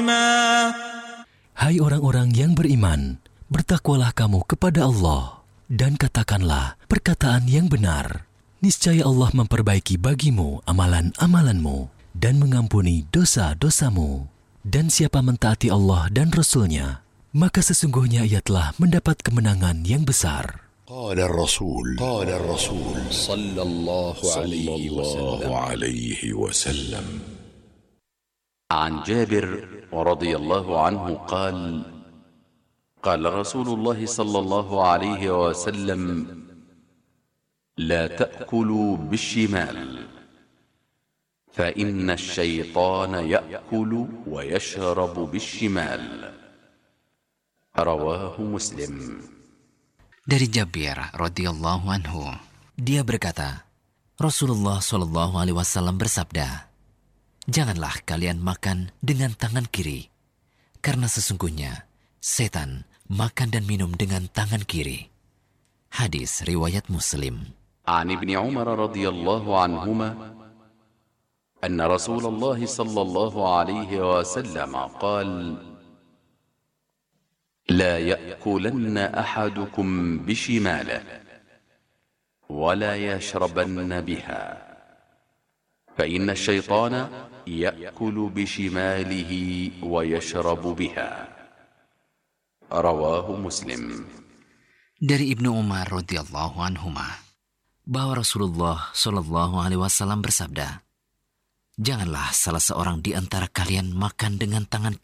Hai orang-orang yang beriman, bertakwalah kamu kepada Allah, dan katakanlah perkataan yang benar. Niscaya Allah memperbaiki bagimu amalan-amalanmu, dan mengampuni dosa-dosamu. Dan siapa mentaati Allah dan Rasul-Nya, maka sesungguhnya ia telah mendapat kemenangan yang besar. قال الرسول صلى الله عليه وسلم عن جابر رضي الله عنه قال قال رسول الله صلى الله عليه وسلم لا تأكلوا بالشمال فإن الشيطان يأكل ويشرب بالشمال رواه مسلم. Dari Jabir radhiyallahu anhu, dia berkata, Rasulullah shallallahu alaihi wasallam bersabda, janganlah kalian makan dengan tangan kiri, karena sesungguhnya setan makan dan minum dengan tangan kiri. Hadis riwayat Muslim. عن ابن عمر رضي الله عنهما أن رسول الله صلى الله عليه وسلم قال لا يأكلن أحدكم بشماله ولا يشربن بها فإن الشيطان يأكل بشماله ويشرب بها رواه مسلم. Dari Ibnu Umar radhiyallahu anhuma, bahwa Rasulullah shallallahu alaihi wasallam bersabda, janganlah salah seorang di antara kalian makan dengan tangan